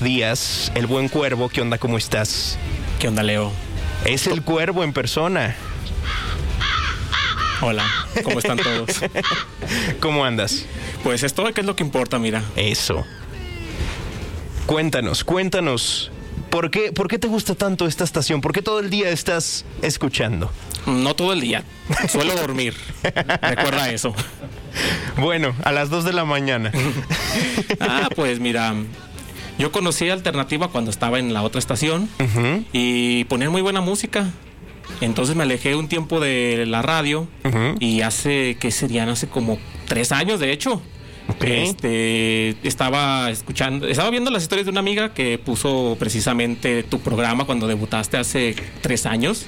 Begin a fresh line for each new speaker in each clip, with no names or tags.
Díaz, el buen Cuervo. ¿Qué onda? ¿Cómo estás?
¿Qué onda, Leo?
Es el Cuervo en persona.
Hola, ¿cómo están todos?
¿Cómo andas?
Pues esto, ¿qué es lo que importa? Mira.
Eso. Cuéntanos. ¿Por qué te gusta tanto esta estación? ¿Por qué todo el día estás escuchando?
No todo el día. Suelo dormir. Recuerda eso.
Bueno, a las 2 de la mañana.
Pues mira, yo conocí Alternativa cuando estaba en la otra estación y ponían muy buena música. Entonces me alejé un tiempo de la radio y hace como 3 años, de hecho.
Okay.
Estaba viendo las historias de una amiga que puso precisamente tu programa cuando debutaste hace 3 años.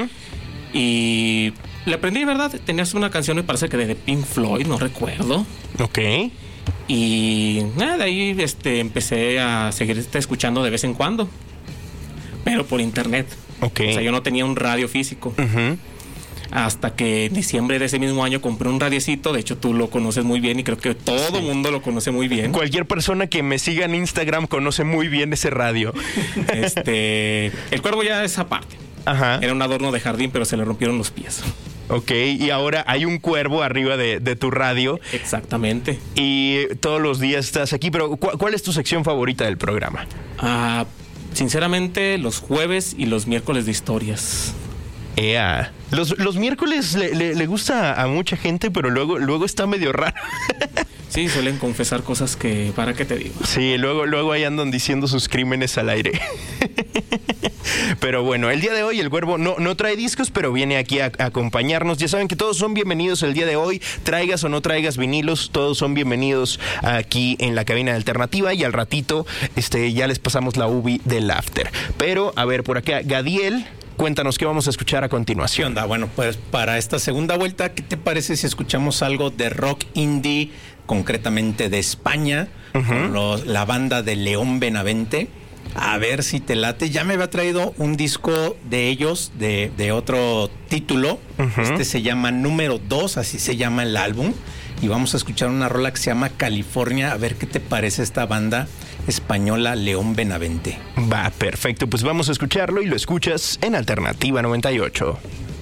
Y le aprendí, ¿verdad? Tenías una canción, me parece que de Pink Floyd, no recuerdo.
Ok.
Y nada, de ahí empecé a seguir escuchando de vez en cuando, pero por internet.
Ok.
O sea, yo no tenía un radio físico. Hasta que en diciembre de ese mismo año compré un radiecito. De hecho, tú lo conoces muy bien y creo que todo el mundo lo conoce muy bien.
Cualquier persona que me siga en Instagram conoce muy bien ese radio.
El Cuervo ya es aparte.
Ajá.
Era un adorno de jardín, pero se le rompieron los pies.
Ok, y ahora hay un cuervo arriba de tu radio.
Exactamente.
Y todos los días estás aquí, pero ¿cuál es tu sección favorita del programa?
Sinceramente, los jueves y los miércoles de historias.
Los miércoles le gusta a mucha gente, pero luego está medio raro.
Sí, suelen confesar cosas que, ¿para qué te digo?
Sí, luego ahí andan diciendo sus crímenes al aire. Pero bueno, el día de hoy el Cuervo no trae discos, pero viene aquí a acompañarnos. Ya saben que todos son bienvenidos el día de hoy. Traigas o no traigas vinilos, todos son bienvenidos aquí en la cabina de Alternativa. Y al ratito ya les pasamos la UBI del After. Pero, a ver, por acá, Gadiel, cuéntanos qué vamos a escuchar a continuación.
¿Qué onda? Bueno, pues para esta segunda vuelta, ¿qué te parece si escuchamos algo de rock indie, concretamente de España, con la banda de León Benavente? A ver si te late. Ya me había traído un disco de ellos, de otro título. Se llama Número 2, así se llama el álbum. Y vamos a escuchar una rola que se llama California. A ver qué te parece esta banda española León Benavente.
Va, perfecto. Pues vamos a escucharlo y lo escuchas en Alternativa 98.